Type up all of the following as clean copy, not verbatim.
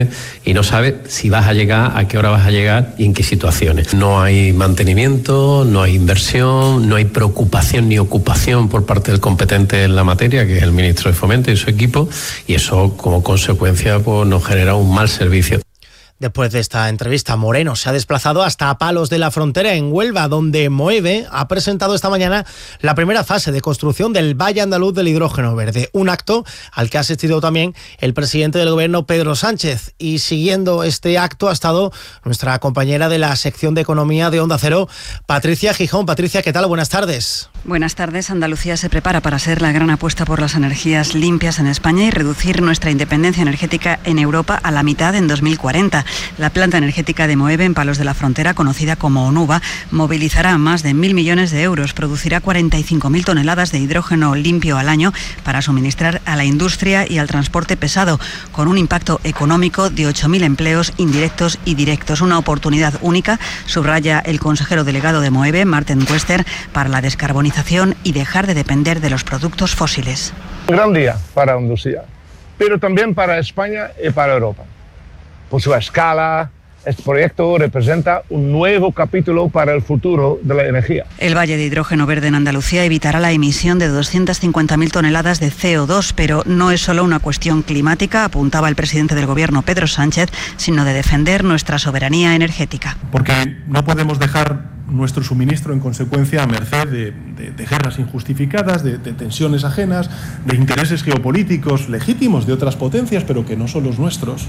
y no sabes si vas a llegar, a qué hora vas a llegar y en qué situaciones. No hay mantenimiento, no hay inversión, no hay preocupación ni ocupación por parte del competente en la materia, que es el ministro de Fomento y su equipo, y eso como consecuencia pues, nos genera un mal servicio. Después de esta entrevista, Moreno se ha desplazado hasta Palos de la Frontera, en Huelva, donde Moeve ha presentado esta mañana la primera fase de construcción del Valle Andaluz del Hidrógeno Verde, un acto al que ha asistido también el presidente del Gobierno, Pedro Sánchez. Y siguiendo este acto ha estado nuestra compañera de la sección de Economía de Onda Cero, Patricia Gijón. Patricia, ¿qué tal? Buenas tardes. Buenas tardes. Andalucía se prepara para ser la gran apuesta por las energías limpias en España y reducir nuestra independencia energética en Europa a la mitad en 2040. La planta energética de Moeve en Palos de la Frontera, conocida como Onuba, movilizará más de 1.000 millones de euros, producirá 45.000 toneladas de hidrógeno limpio al año para suministrar a la industria y al transporte pesado, con un impacto económico de 8.000 empleos indirectos y directos. Una oportunidad única, subraya el consejero delegado de Moeve, Martin Wester, para la descarbonización y dejar de depender de los productos fósiles. Un gran día para Andalucía, pero también para España y para Europa. Por su escala, este proyecto representa un nuevo capítulo para el futuro de la energía. El Valle de Hidrógeno Verde en Andalucía evitará la emisión de 250.000 toneladas de CO2, pero no es solo una cuestión climática, apuntaba el presidente del Gobierno, Pedro Sánchez, sino de defender nuestra soberanía energética. Porque no podemos dejar nuestro suministro en consecuencia a merced de guerras injustificadas, de tensiones ajenas, de intereses geopolíticos legítimos de otras potencias, pero que no son los nuestros.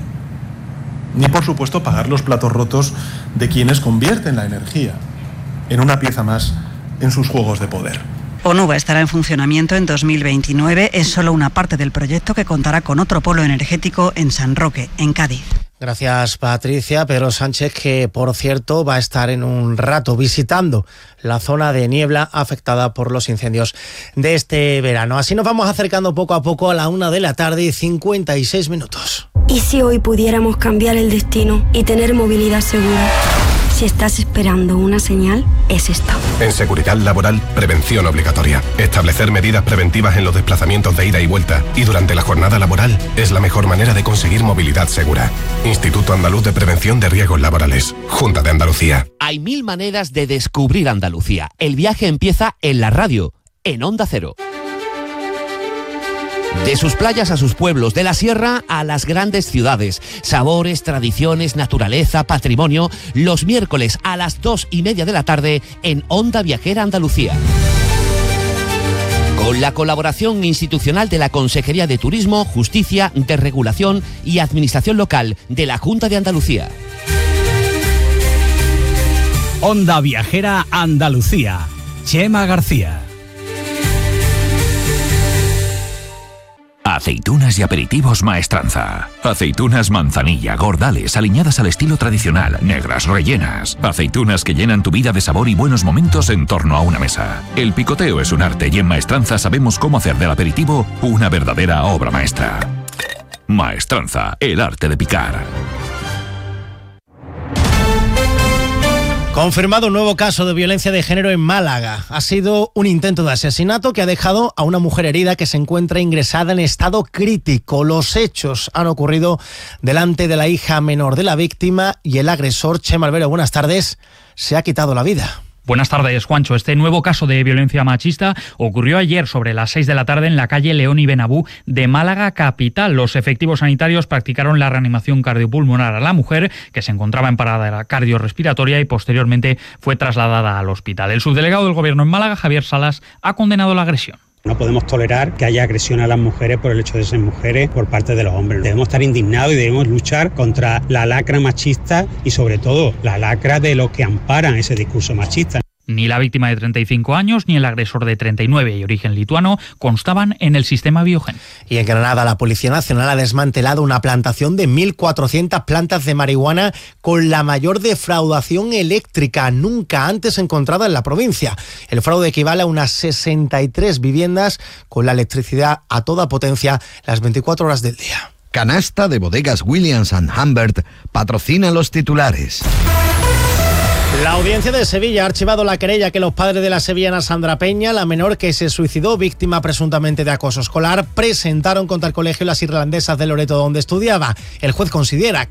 Ni, por supuesto, pagar los platos rotos de quienes convierten la energía en una pieza más en sus juegos de poder. Onuba estará en funcionamiento en 2029. Es solo una parte del proyecto que contará con otro polo energético en San Roque, en Cádiz. Gracias, Patricia. Pedro Sánchez, que por cierto va a estar en un rato visitando la zona de niebla afectada por los incendios de este verano. Así nos vamos acercando poco a poco a la 1:56 p.m. ¿Y si hoy pudiéramos cambiar el destino y tener movilidad segura? Si estás esperando una señal, es esta. En seguridad laboral, prevención obligatoria. Establecer medidas preventivas en los desplazamientos de ida y vuelta y durante la jornada laboral es la mejor manera de conseguir movilidad segura. Instituto Andaluz de Prevención de Riesgos Laborales. Junta de Andalucía. Hay 1000 maneras de descubrir Andalucía. El viaje empieza en la radio, en Onda Cero. De sus playas a sus pueblos, de la sierra a las grandes ciudades. Sabores, tradiciones, naturaleza, patrimonio. Los miércoles a las 2:30 de la tarde en Onda Viajera Andalucía. Con la colaboración institucional de la Consejería de Turismo, Justicia, Desregulación y Administración Local de la Junta de Andalucía. Onda Viajera Andalucía. Chema García. Aceitunas y aperitivos Maestranza. Aceitunas manzanilla, gordales, aliñadas al estilo tradicional, negras, rellenas. Aceitunas que llenan tu vida de sabor y buenos momentos en torno a una mesa. El picoteo es un arte y en Maestranza sabemos cómo hacer del aperitivo una verdadera obra maestra. Maestranza, el arte de picar. Confirmado un nuevo caso de violencia de género en Málaga. Ha sido un intento de asesinato que ha dejado a una mujer herida que se encuentra ingresada en estado crítico. Los hechos han ocurrido delante de la hija menor de la víctima y el agresor, Chema Albero, buenas tardes, se ha quitado la vida. Buenas tardes, Juancho. Este nuevo caso de violencia machista ocurrió ayer sobre las 6 de la tarde en la calle León y Benabú de Málaga capital. Los efectivos sanitarios practicaron la reanimación cardiopulmonar a la mujer, que se encontraba en parada cardiorrespiratoria y posteriormente fue trasladada al hospital. El subdelegado del Gobierno en Málaga, Javier Salas, ha condenado la agresión. No podemos tolerar que haya agresión a las mujeres por el hecho de ser mujeres por parte de los hombres. Debemos estar indignados y debemos luchar contra la lacra machista y sobre todo la lacra de los que amparan ese discurso machista. Ni la víctima de 35 años ni el agresor de 39 y origen lituano constaban en el sistema Biogen. Y en Granada, la Policía Nacional ha desmantelado una plantación de 1.400 plantas de marihuana con la mayor defraudación eléctrica nunca antes encontrada en la provincia. El fraude equivale a unas 63 viviendas con la electricidad a toda potencia las 24 horas del día. Canasta de Bodegas Williams & Humbert patrocina los titulares. La audiencia de Sevilla ha archivado la querella que los padres de la sevillana Sandra Peña, la menor que se suicidó víctima presuntamente de acoso escolar, presentaron contra el colegio Las Irlandesas de Loreto donde estudiaba. El juez considera